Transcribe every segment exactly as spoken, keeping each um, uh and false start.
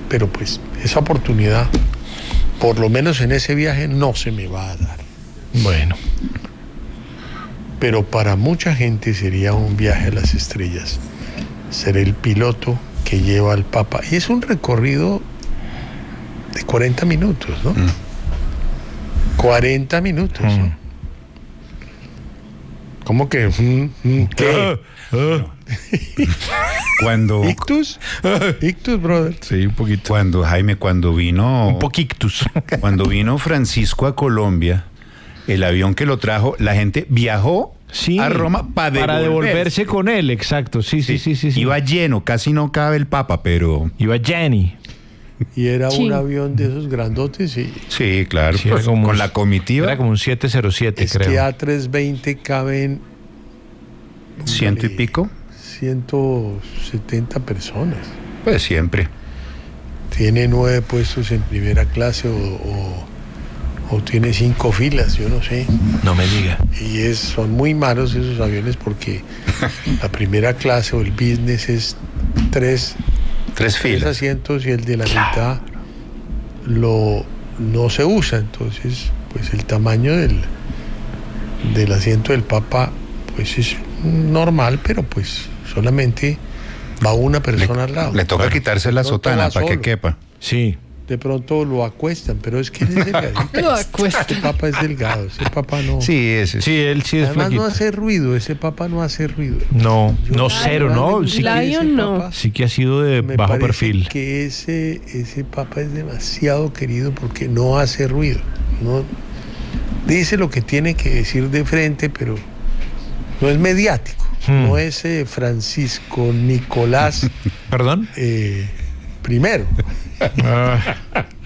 pero pues esa oportunidad, por lo menos en ese viaje, no se me va a dar. Bueno. Pero para mucha gente sería un viaje a las estrellas. Ser el piloto que lleva al Papa. Y es un recorrido de cuarenta minutos, ¿no? Mm. cuarenta minutos, mm. ¿no? ¿Cómo que? Mm, mm, ¿Qué? Uh, uh. Cuando... ¿Ictus? ¿Ictus, brother? Sí, un poquito. Cuando, Jaime, cuando vino... Un poquitus. Cuando vino Francisco a Colombia, el avión que lo trajo, la gente viajó sí, a Roma para, para devolverse. devolverse con él, exacto. Sí, sí, sí, sí, sí. Iba lleno, casi no cabe el Papa, pero... Iba Jenny. Y era sí. un avión de esos grandotes y... Sí, claro, sí, con un, la comitiva. Era como un siete cero siete, es creo. Es que A trescientos veinte caben... ¿Ciento y pico? ciento setenta personas. Pues siempre. Tiene nueve puestos en primera clase o, o, o tiene cinco filas, yo no sé. No me diga. Y es, son muy malos esos aviones porque la primera clase o el business es tres, tres filas. Tres asientos y el de la claro. mitad lo, no se usa. Entonces, pues el tamaño del, del asiento del Papa pues es normal, pero pues solamente va una persona le, al lado. Le toca claro. quitarse la sotana para que quepa. Sí. De pronto lo acuestan, pero es que él es delgadito. Lo acuestan. Ese Papa es delgado, ese Papa no. Sí, ese. Sí, él sí es Además flaquito. no hace ruido, ese Papa no hace ruido. No, Yo, no cero, ¿no? Sí que, no. Sí que ha sido de me bajo parece perfil. Que ese, ese Papa es demasiado querido porque no hace ruido. No dice lo que tiene que decir de frente, pero no es mediático. Hmm. No es eh, Francisco Nicolás. ¿Perdón? Eh, primero. ah.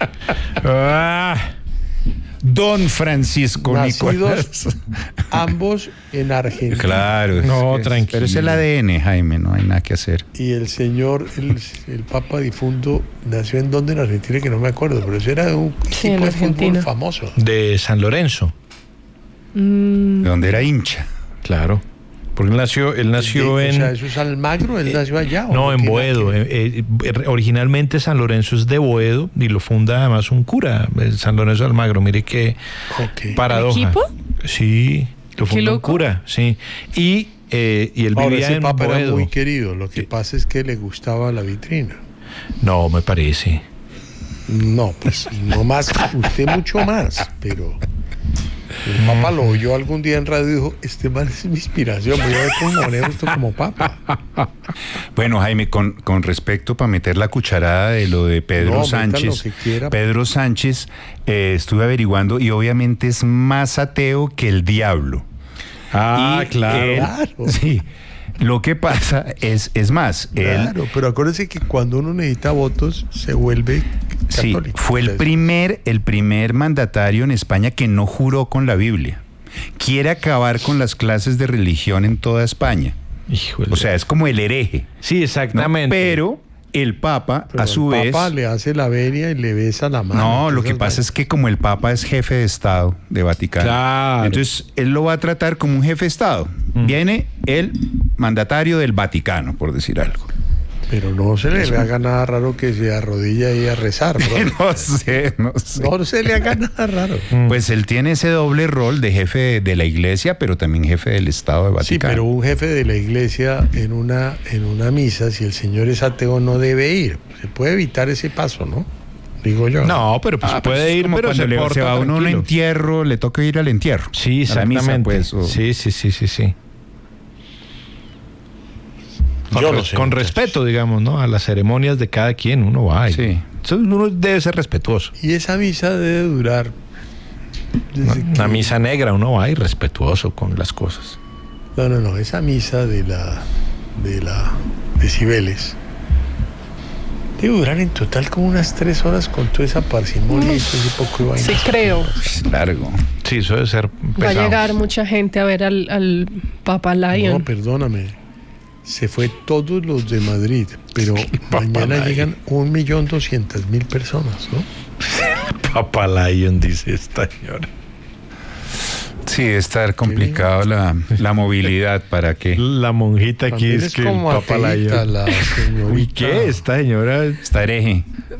Ah. Don Francisco Nacidos Nicolás. Ambos en Argentina. Claro. No, es, tranquilo. Pero es el A D N, Jaime, no hay nada que hacer. Y el señor, el, el Papa difunto, nació en donde en Argentina, que no me acuerdo, pero ese era un sí, equipo de Argentina. fútbol famoso. De San Lorenzo. Mm. De donde era hincha. Claro. Porque él nació, él nació de, en... O sea, ¿eso es Almagro? ¿Él eh, nació allá? No, no en Boedo. Eh, eh, originalmente San Lorenzo es de Boedo y lo funda además un cura, San Lorenzo de Almagro. Mire qué okay. paradoja. ¿El equipo? Sí, lo funda un cura, sí. Y, eh, y él Ahora, vivía ese en Papa Boedo. Era muy querido. Lo que sí. pasa es que le gustaba la vitrina. No, me parece. No, pues no más. Usted mucho más, pero... El Papa lo oyó algún día en radio y dijo, este man es mi inspiración, voy a ver cómo manejo esto como Papa. Bueno, Jaime, con, con respecto para meter la cucharada de lo de Pedro no, Sánchez, quiera, Pedro Sánchez, eh, estuve averiguando y obviamente es más ateo que el diablo. Ah, y claro. Él, claro. Sí. Lo que pasa es, es más, claro, él, pero acuérdense que cuando uno necesita votos se vuelve católico. Sí, fue el primer, el primer mandatario en España que no juró con la Biblia. Quiere acabar con las clases de religión en toda España. Híjole. O sea, es como el hereje. Sí, exactamente. ¿No? Pero el Papa, pero a su el vez... El Papa le hace la venia y le besa la mano. No, lo que pasa vale. es que como el Papa es jefe de Estado de Vaticano, claro. entonces él lo va a tratar como un jefe de Estado. Mm. Viene el mandatario del Vaticano, por decir algo. Pero no se le haga nada raro que se arrodilla ahí a rezar, ¿no? no sé, no sé. No se le haga nada raro. Pues él tiene ese doble rol de jefe de la iglesia, pero también jefe del Estado de Vaticano. Sí, pero un jefe de la iglesia en una, en una misa, si el señor es ateo, no debe ir. Se puede evitar ese paso, ¿no? Digo yo. No, pero pues ah, puede pues ir, como pero cuando se, le, se va uno a un entierro, le toca ir al entierro. Sí, exactamente. A la misa, pues, o... Sí, sí, sí, sí, sí. Con, Yo no sé, con muchachos. respeto, digamos, ¿no? A las ceremonias de cada quien, uno va y sí. uno debe ser respetuoso. Y esa misa debe durar. Una, que... una misa negra, uno va y respetuoso con las cosas. No, no, no, esa misa de la de la de Cibeles debe durar en total como unas tres horas con toda esa parsimonia y todo ese poco de vaina. Sí, creo. Es largo. Sí, eso debe ser pesado. Va a llegar mucha gente a ver al, al Papa Lion. No, perdóname. Se fue todos los de Madrid, pero mañana Lion. Llegan un millón doscientas mil personas, ¿no? Papa Lion, dice esta señora. Sí, debe estar complicado la, la movilidad para que... La monjita aquí También es, es que como el Papa ateíta, Lion. La señorita. Uy, ¿qué? Esta señora está hereje.